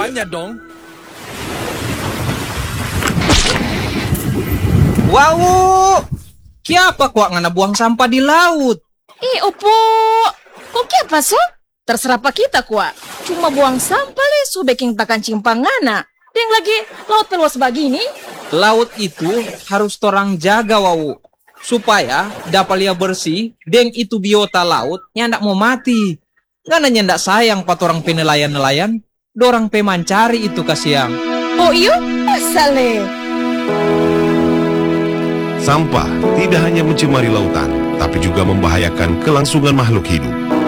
Makanya dong. Wow, siapa kok ngana buang sampah di laut? Opo, kok kiapa so? Terserah pak kita kuat. Cuma buang sampah le, so baking takan cimpangana. Yang lagi laut peluas begini. Laut itu harus torang jaga wau, supaya dapat lia bersih, deng itu biota laut yang ndak mau mati. Ngana ndak sayang pat orang penelayan-nelayan, dorang pemancari itu kasiang. Oh iyo, asal le. Sampah tidak hanya mencemari lautan, tapi juga membahayakan kelangsungan makhluk hidup.